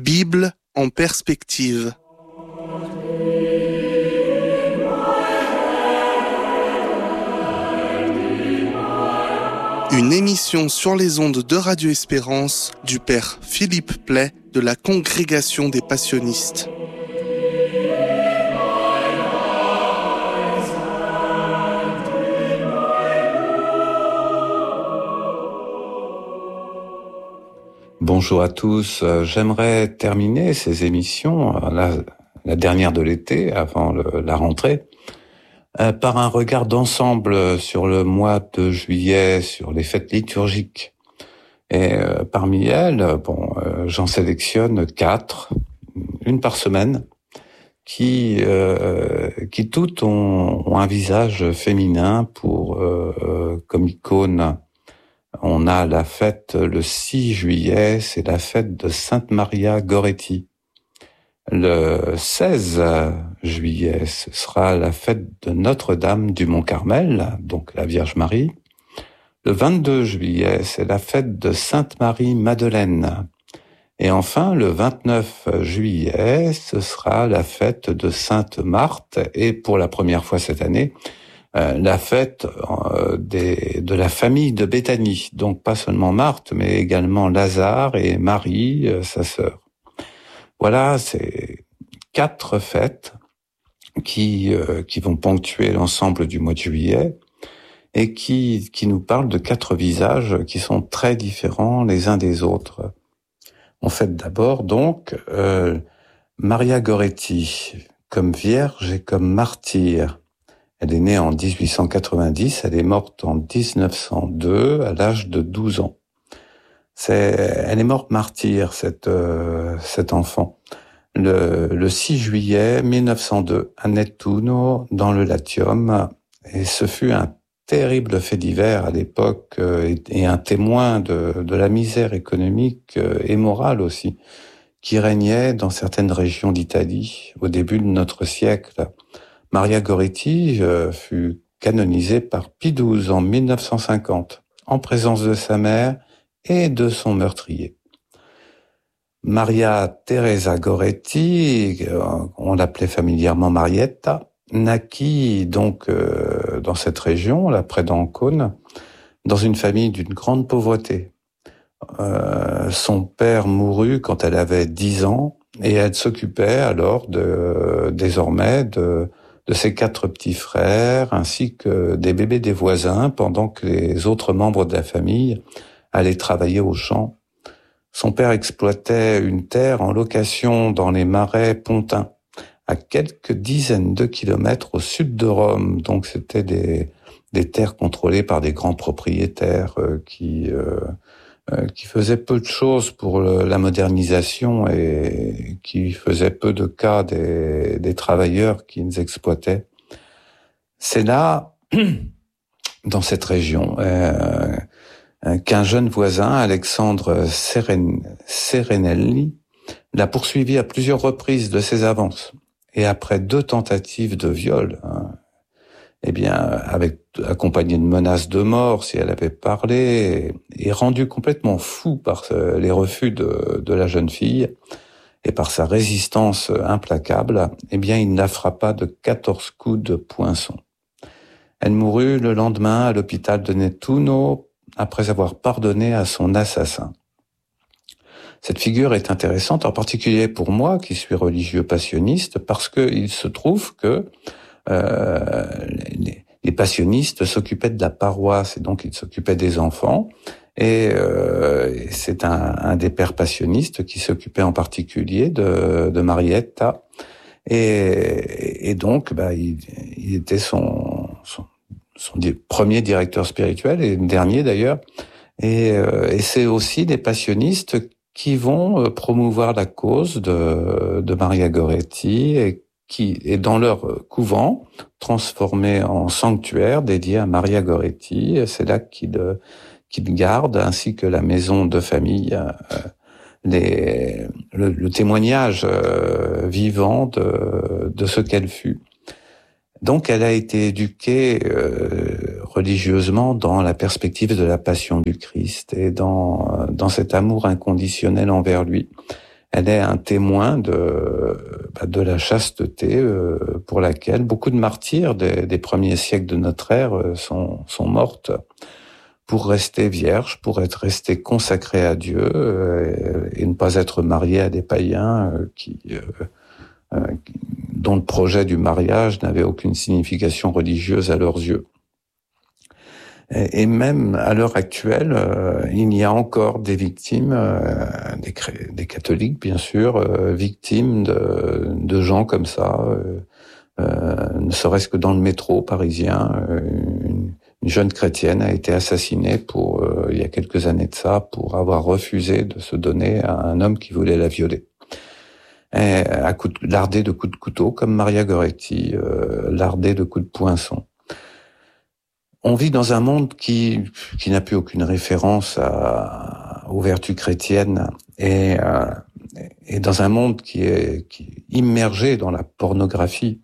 Bible en perspective. Une émission sur les ondes de Radio Espérance du père Philippe Play de la Congrégation des Passionistes. Bonjour à tous. J'aimerais terminer ces émissions, la dernière de l'été, avant la rentrée, par un regard d'ensemble sur le mois de juillet, sur les fêtes liturgiques. Et parmi elles, j'en sélectionne 4, une par semaine, qui toutes ont un visage féminin pour comme icône. On a la fête le 6 juillet, c'est la fête de Sainte Maria Goretti. Le 16 juillet, ce sera la fête de Notre-Dame du Mont-Carmel, donc la Vierge Marie. Le 22 juillet, c'est la fête de Sainte Marie-Madeleine. Et enfin, le 29 juillet, ce sera la fête de Sainte Marthe. Et pour la première fois cette année, la fête de la famille de Béthanie. Donc pas seulement Marthe, mais également Lazare et Marie, sa sœur. Voilà, c'est 4 fêtes qui vont ponctuer l'ensemble du mois de juillet et qui nous parlent de 4 visages qui sont très différents les uns des autres. On fête d'abord donc Maria Goretti comme vierge et comme martyre. Elle est née en 1890, elle est morte en 1902 à l'âge de 12 ans. Elle est morte martyre, cet enfant. Le 6 juillet 1902, à Nettuno, dans le Latium, et ce fut un terrible fait divers à l'époque et un témoin de la misère économique et morale aussi, qui régnait dans certaines régions d'Italie au début de notre siècle. Maria Goretti fut canonisée par Pie XII en 1950, en présence de sa mère et de son meurtrier. Maria Teresa Goretti, on l'appelait familièrement Marietta, naquit donc dans cette région, là près d'Ancône, dans une famille d'une grande pauvreté. Son père mourut quand elle avait 10 ans et elle s'occupait alors désormais de ses 4 petits frères, ainsi que des bébés des voisins, pendant que les autres membres de la famille allaient travailler au champ. Son père exploitait une terre en location dans les marais pontins, à quelques dizaines de kilomètres au sud de Rome. Donc c'était des terres contrôlées par des grands propriétaires qui faisaient peu de choses pour la modernisation et qui faisaient peu de cas des travailleurs qu'ils exploitaient. C'est là, dans cette région, qu'un jeune voisin, Alexandre Serenelli, l'a poursuivi à plusieurs reprises de ses avances. Et après 2 tentatives de viol, accompagné de menaces de mort si elle avait parlé, et rendu complètement fou par les refus de la jeune fille et par sa résistance implacable, il la frappa de 14 coups de poinçon. Elle mourut le lendemain à l'hôpital de Nettuno après avoir pardonné à son assassin. Cette figure est intéressante, en particulier pour moi qui suis religieux passionniste, parce qu'il se trouve que les passionnistes s'occupaient de la paroisse et donc ils s'occupaient des enfants. Et c'est un des pères passionnistes qui s'occupait en particulier de Marietta. Et donc, il était son premier directeur spirituel et le dernier d'ailleurs. Et c'est aussi des passionnistes qui vont promouvoir la cause de Maria Goretti et qui est dans leur couvent transformé en sanctuaire dédié à Maria Goretti. C'est là qu'ils gardent, ainsi que la maison de famille, le témoignage vivant de ce qu'elle fut. Donc elle a été éduquée religieusement dans la perspective de la passion du Christ et dans cet amour inconditionnel envers lui. Elle est un témoin de la chasteté pour laquelle beaucoup de martyrs des premiers siècles de notre ère sont mortes pour rester vierges, pour être restées consacrées à Dieu et ne pas être mariées à des païens dont le projet du mariage n'avait aucune signification religieuse à leurs yeux. Et même à l'heure actuelle, il y a encore des victimes, des catholiques bien sûr, victimes de gens comme ça, ne serait-ce que dans le métro parisien. Une jeune chrétienne a été assassinée il y a quelques années de ça, pour avoir refusé de se donner à un homme qui voulait la violer. Lardée de coups de couteau, comme Maria Goretti, lardée de coups de poinçon. On vit dans un monde qui n'a plus aucune référence aux vertus chrétiennes et dans un monde qui est immergé dans la pornographie.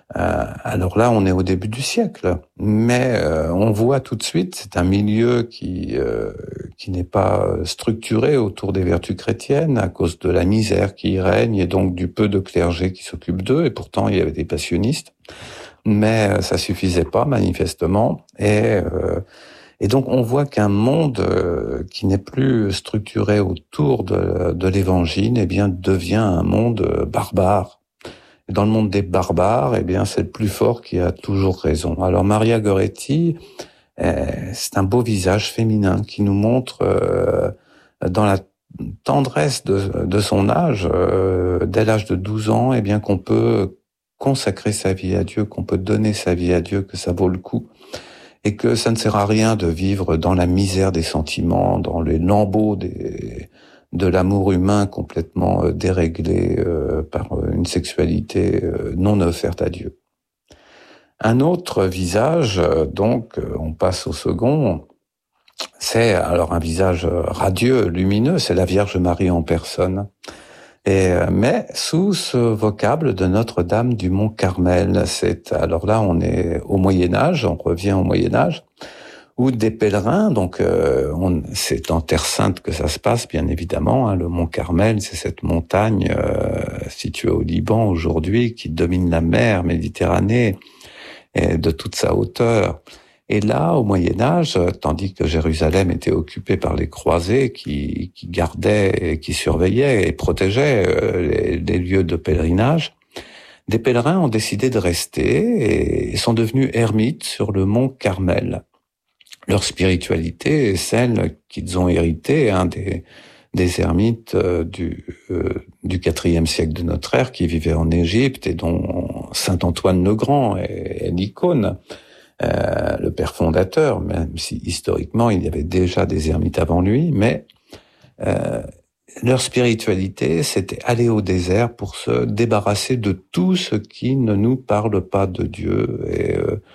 Alors là, on est au début du siècle, mais on voit tout de suite, c'est un milieu qui n'est pas structuré autour des vertus chrétiennes à cause de la misère qui y règne et donc du peu de clergé qui s'occupe d'eux. Et pourtant, il y avait des passionnistes. Mais ça suffisait pas manifestement, et donc on voit qu'un monde qui n'est plus structuré autour de l'Évangile, eh bien devient un monde barbare. Et dans le monde des barbares, eh bien c'est le plus fort qui a toujours raison. Alors Maria Goretti, c'est un beau visage féminin qui nous montre dans la tendresse de son âge, dès l'âge de 12 ans, eh bien qu'on peut consacrer sa vie à Dieu, qu'on peut donner sa vie à Dieu, que ça vaut le coup, et que ça ne sert à rien de vivre dans la misère des sentiments, dans les lambeaux de l'amour humain complètement déréglé par une sexualité non offerte à Dieu. Un autre visage, donc, on passe au second, c'est alors un visage radieux, lumineux, c'est la Vierge Marie en personne. Mais sous ce vocable de Notre-Dame du Mont-Carmel, alors là on est au Moyen-Âge, on revient au Moyen-Âge, où des pèlerins, donc c'est en Terre Sainte que ça se passe bien évidemment, le Mont-Carmel, c'est cette montagne située au Liban aujourd'hui qui domine la mer Méditerranée et de toute sa hauteur. Et là, au Moyen-Âge, tandis que Jérusalem était occupée par les croisés qui gardaient et qui surveillaient et protégeaient les lieux de pèlerinage, des pèlerins ont décidé de rester et sont devenus ermites sur le mont Carmel. Leur spiritualité est celle qu'ils ont héritée des ermites du IVe siècle de notre ère qui vivaient en Égypte et dont saint Antoine le Grand est l'icône. Le père fondateur, même si historiquement il y avait déjà des ermites avant lui, mais leur spiritualité, c'était aller au désert pour se débarrasser de tout ce qui ne nous parle pas de Dieu et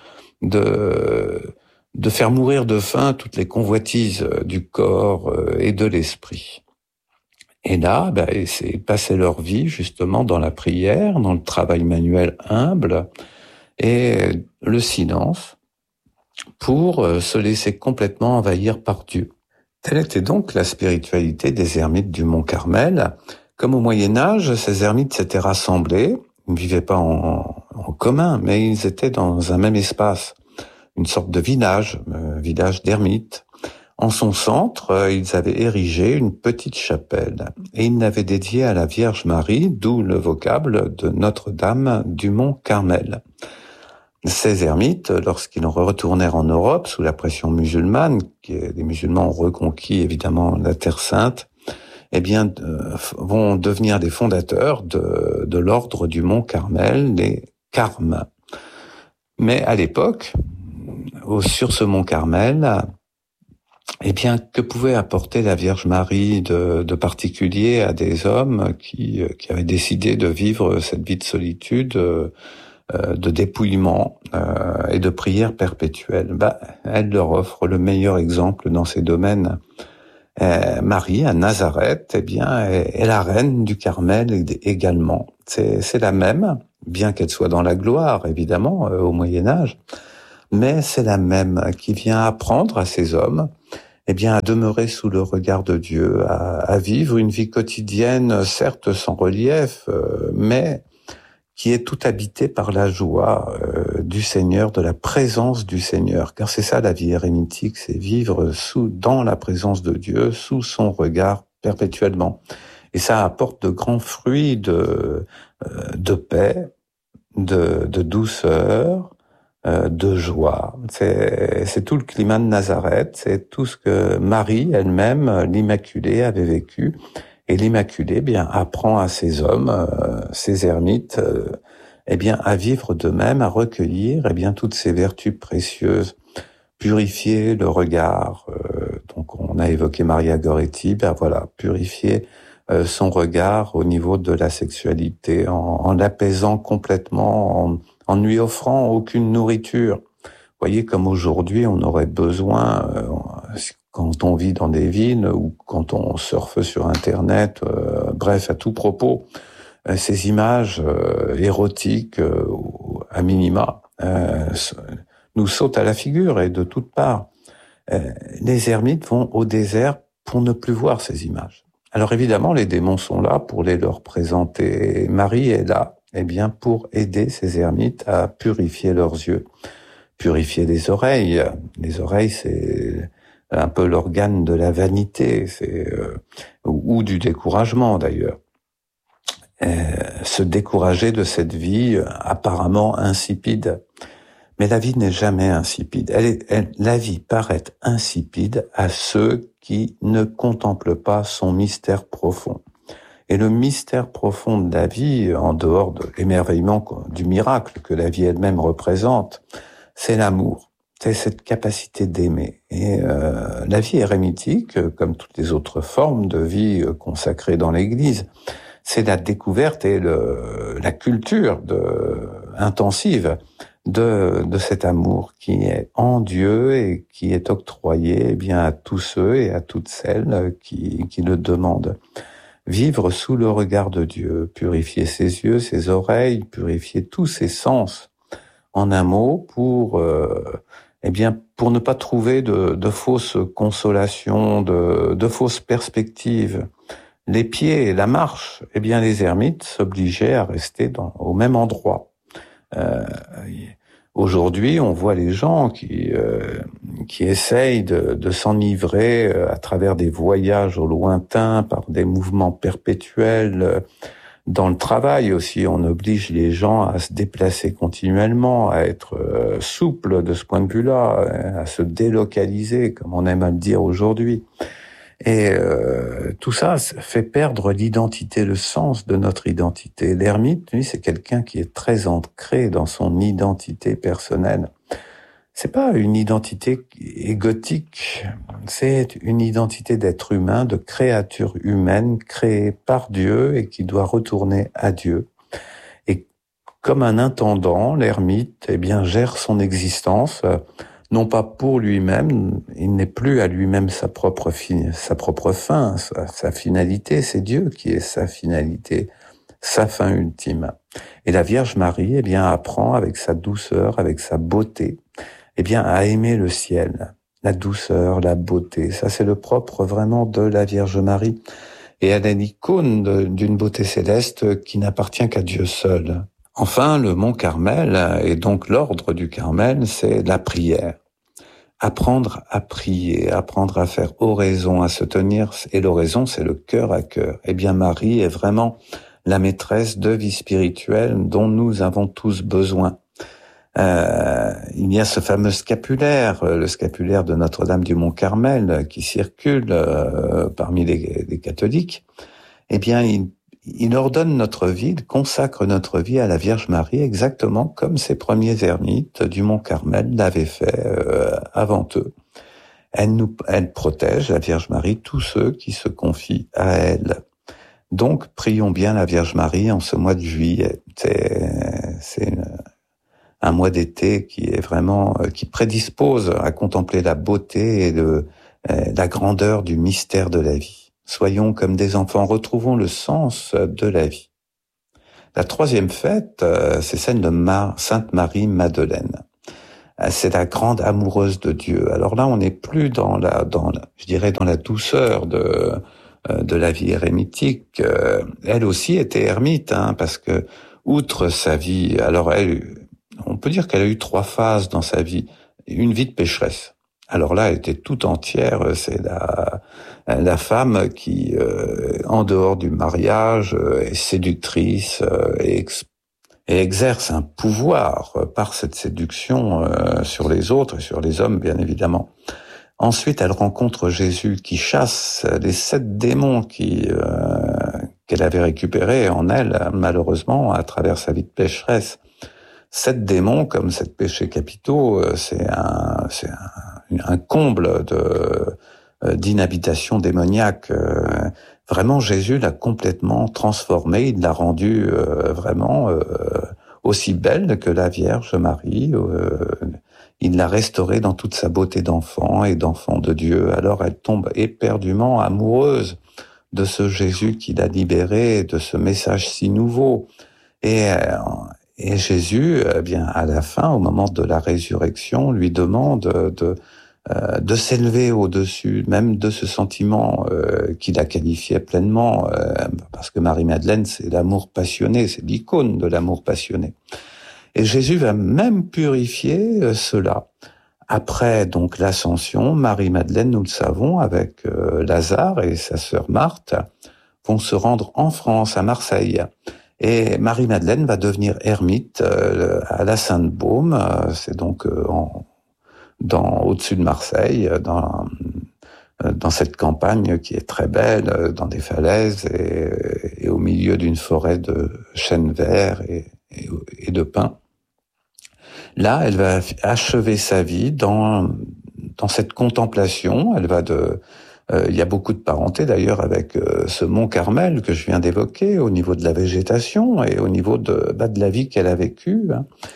de faire mourir de faim toutes les convoitises du corps et de l'esprit. Et là, ils passaient leur vie justement dans la prière, dans le travail manuel humble, et le silence pour se laisser complètement envahir par Dieu. Telle était donc la spiritualité des ermites du Mont Carmel. Comme au Moyen-Âge, ces ermites s'étaient rassemblés, ils ne vivaient pas en commun, mais ils étaient dans un même espace, une sorte de village d'ermites. En son centre, ils avaient érigé une petite chapelle et ils l'avaient dédiée à la Vierge Marie, d'où le vocable de Notre-Dame du Mont Carmel. Ces ermites, lorsqu'ils retournèrent en Europe sous la pression musulmane, les musulmans ont reconquis évidemment la Terre Sainte, eh bien, vont devenir des fondateurs de l'ordre du Mont Carmel, les Carmes. Mais à l'époque, sur ce Mont Carmel, eh bien, que pouvait apporter la Vierge Marie de particulier à des hommes qui avaient décidé de vivre cette vie de solitude, de dépouillement et de prière perpétuelle? Elle leur offre le meilleur exemple dans ces domaines. Marie, à Nazareth, eh bien, est la reine du Carmel également. C'est la même, bien qu'elle soit dans la gloire, évidemment, au Moyen-Âge, mais c'est la même qui vient apprendre à ces hommes eh bien, à demeurer sous le regard de Dieu, à vivre une vie quotidienne, certes sans relief, mais qui est tout habitée par la joie du Seigneur, de la présence du Seigneur. Car c'est ça la vie érémitique, c'est vivre dans la présence de Dieu, sous son regard perpétuellement. Et ça apporte de grands fruits de paix, de douceur, de joie. C'est tout le climat de Nazareth, c'est tout ce que Marie elle-même, l'Immaculée, avait vécu. Et l'Immaculée, bien, apprend à ces hommes, ces ermites, eh bien, à vivre d'eux-mêmes, à recueillir, eh bien, toutes ces vertus précieuses, purifier le regard. Donc, on a évoqué Maria Goretti, ben voilà, purifier son regard au niveau de la sexualité, en l'apaisant complètement, en ne lui offrant aucune nourriture. Vous voyez, comme aujourd'hui, on aurait besoin, quand on vit dans des villes ou quand on surfe sur Internet, bref, à tout propos, ces images érotiques, à minima, nous sautent à la figure et de toutes parts. Les ermites vont au désert pour ne plus voir ces images. Alors évidemment, les démons sont là pour les leur présenter. Marie est là, eh bien, pour aider ces ermites à purifier leurs yeux, purifier les oreilles. Les oreilles, c'est un peu l'organe de la vanité, ou du découragement d'ailleurs. Se décourager de cette vie apparemment insipide. Mais la vie n'est jamais insipide. La vie paraît insipide à ceux qui ne contemplent pas son mystère profond. Et le mystère profond de la vie, en dehors de l'émerveillement du miracle que la vie elle-même représente, c'est l'amour. C'est cette capacité d'aimer. Et la vie érémitique, comme toutes les autres formes de vie consacrées dans l'Église, c'est la découverte et la culture intensive de cet amour qui est en Dieu et qui est octroyé eh bien à tous ceux et à toutes celles qui le demandent. Vivre sous le regard de Dieu, purifier ses yeux, ses oreilles, purifier tous ses sens. En un mot, pour ne pas trouver de fausses consolations, de fausses perspectives. Les pieds et la marche, eh bien les ermites s'obligeaient à rester au même endroit. Aujourd'hui, on voit les gens qui essayent de s'enivrer à travers des voyages au lointain, par des mouvements perpétuels. Dans le travail aussi, on oblige les gens à se déplacer continuellement, à être souples de ce point de vue-là, à se délocaliser, comme on aime à le dire aujourd'hui. Et tout ça fait perdre l'identité, le sens de notre identité. L'ermite, lui, c'est quelqu'un qui est très ancré dans son identité personnelle. C'est pas une identité égotique, c'est une identité d'être humain, de créature humaine créée par Dieu et qui doit retourner à Dieu. Et comme un intendant, l'ermite, eh bien, gère son existence, non pas pour lui-même, il n'est plus à lui-même sa propre fin, sa finalité, c'est Dieu qui est sa finalité, sa fin ultime. Et la Vierge Marie, eh bien, apprend avec sa douceur, avec sa beauté, eh bien, à aimer le ciel, la douceur, la beauté. Ça, c'est le propre vraiment de la Vierge Marie. Et elle est l'icône d'une beauté céleste qui n'appartient qu'à Dieu seul. Enfin, le mont Carmel, et donc l'ordre du Carmel, c'est la prière. Apprendre à prier, apprendre à faire oraison, à se tenir, et l'oraison, c'est le cœur à cœur. Eh bien, Marie est vraiment la maîtresse de vie spirituelle dont nous avons tous besoin. Il y a ce fameux scapulaire, le scapulaire de Notre-Dame du Mont-Carmel, qui circule parmi les catholiques. Eh bien, il ordonne notre vie, il consacre notre vie à la Vierge Marie, exactement comme ces premiers ermites du Mont-Carmel l'avaient fait avant eux. Elle protège, la Vierge Marie, tous ceux qui se confient à elle. Donc, prions bien la Vierge Marie en ce mois de juillet. C'est un mois d'été qui est vraiment, qui prédispose à contempler la beauté et la grandeur du mystère de la vie. Soyons comme des enfants, retrouvons le sens de la vie. La troisième fête, c'est celle de Sainte Marie Madeleine. c'est la grande amoureuse de Dieu. Alors là, on n'est plus je dirais, dans la douceur de la vie érémitique. Elle aussi était ermite, parce que, outre sa vie, alors on peut dire qu'elle a eu 3 phases dans sa vie. Une vie de pécheresse. Alors là, elle était tout entière. C'est la femme qui, en dehors du mariage, est séductrice et exerce un pouvoir par cette séduction sur les autres et sur les hommes, bien évidemment. Ensuite, elle rencontre Jésus qui chasse les 7 démons qu'elle avait récupérés en elle, malheureusement, à travers sa vie de pécheresse. 7 démons, comme 7 péchés capitaux, c'est un comble d'inhabitation démoniaque. Vraiment, Jésus l'a complètement transformée, il l'a rendue vraiment aussi belle que la Vierge Marie. Il l'a restaurée dans toute sa beauté d'enfant et d'enfant de Dieu. Alors elle tombe éperdument amoureuse de ce Jésus qui l'a libérée, de ce message si nouveau. Et Jésus, bien à la fin, au moment de la résurrection, lui demande de s'élever au-dessus, même de ce sentiment qu'il a qualifié pleinement, parce que Marie-Madeleine, c'est l'amour passionné, c'est l'icône de l'amour passionné. Et Jésus va même purifier cela. Après donc l'ascension, Marie-Madeleine, nous le savons, avec Lazare et sa sœur Marthe, vont se rendre en France, à Marseille. Et Marie-Madeleine va devenir ermite à la Sainte-Baume, c'est donc au-dessus de Marseille, dans cette campagne qui est très belle, dans des falaises et au milieu d'une forêt de chênes verts et de pins. Là, elle va achever sa vie dans cette contemplation. Il y a beaucoup de parenté d'ailleurs avec ce mont Carmel que je viens d'évoquer au niveau de la végétation et au niveau de la vie qu'elle a vécue.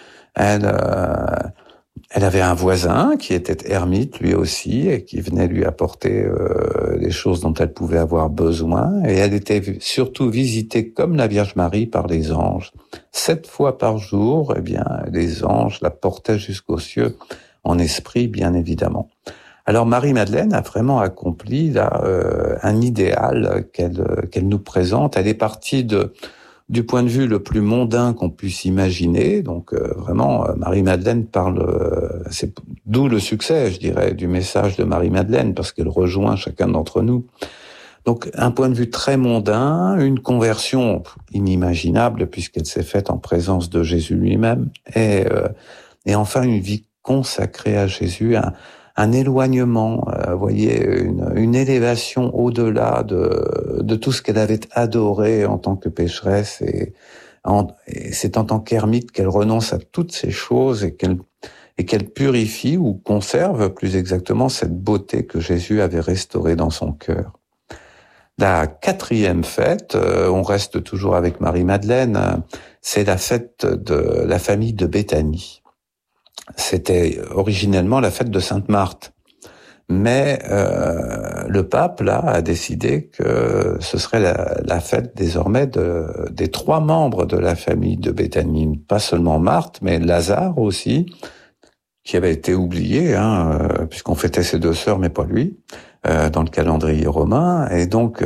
Elle avait un voisin qui était ermite lui aussi et qui venait lui apporter les choses dont elle pouvait avoir besoin. Et elle était surtout visitée comme la Vierge Marie par les anges. 7 fois par jour, les anges la portaient jusqu'aux cieux en esprit, bien évidemment. Alors Marie-Madeleine a vraiment accompli là un idéal qu'elle nous présente. Elle est partie du point de vue le plus mondain qu'on puisse imaginer. Donc vraiment, Marie-Madeleine parle, c'est d'où le succès, je dirais, du message de Marie-Madeleine, parce qu'elle rejoint chacun d'entre nous. Donc un point de vue très mondain, une conversion inimaginable puisqu'elle s'est faite en présence de Jésus lui-même, et enfin une vie consacrée à Jésus, un éloignement, vous voyez, une élévation au-delà de tout ce qu'elle avait adoré en tant que pécheresse, et c'est en tant qu'ermite qu'elle renonce à toutes ces choses et qu'elle purifie ou conserve plus exactement cette beauté que Jésus avait restaurée dans son cœur. La 4e fête, on reste toujours avec Marie-Madeleine, c'est la fête de la famille de Béthanie. C'était originellement la fête de Sainte Marthe. Mais le pape, là, a décidé que ce serait la fête désormais des 3 membres de la famille de Béthanie. Pas seulement Marthe, mais Lazare aussi, qui avait été oublié, puisqu'on fêtait ses 2 sœurs, mais pas lui, dans le calendrier romain. Et donc,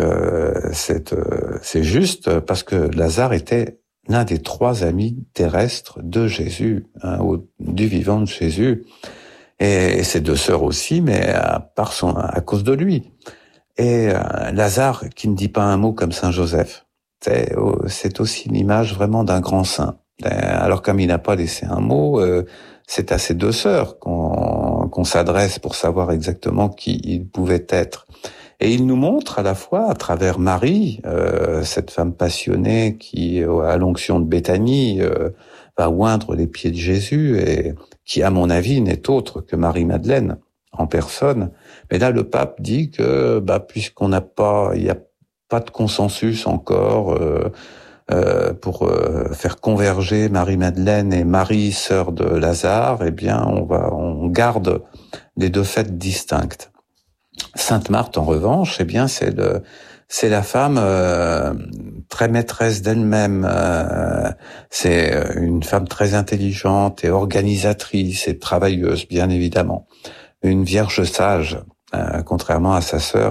c'est juste parce que Lazare était l'un des 3 amis terrestres de Jésus, du vivant de Jésus, et ses 2 sœurs aussi, mais à cause de lui. Et Lazare, qui ne dit pas un mot comme Saint Joseph, c'est aussi l'image vraiment d'un grand saint. Alors comme il n'a pas laissé un mot, c'est à ses 2 sœurs qu'on s'adresse pour savoir exactement qui il pouvait être. Et il nous montre à la fois, à travers Marie, cette femme passionnée qui, à l'onction de Béthanie, va oindre les pieds de Jésus, et qui, à mon avis, n'est autre que Marie-Madeleine en personne. Mais là, le pape dit que, puisqu'il n'y a pas de consensus encore pour faire converger Marie-Madeleine et Marie, sœur de Lazare, on garde les 2 fêtes distinctes. Sainte Marthe, en revanche, eh bien, c'est la femme très maîtresse d'elle-même. C'est une femme très intelligente et organisatrice et travailleuse, bien évidemment. Une vierge sage, contrairement à sa sœur,